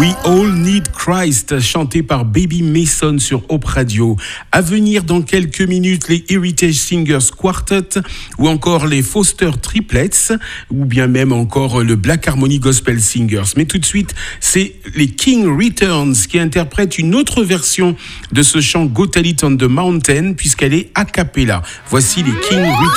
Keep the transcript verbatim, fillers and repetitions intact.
We All Need Christ, chanté par Baby Mason sur Hope Radio. À venir dans quelques minutes, les Heritage Singers Quartet, ou encore les Foster Triplets, ou bien même encore le Black Harmony Gospel Singers. Mais tout de suite, c'est les King Returns qui interprètent une autre version de ce chant Go Tell It on the Mountain, puisqu'elle est a cappella. Voici les King Returns.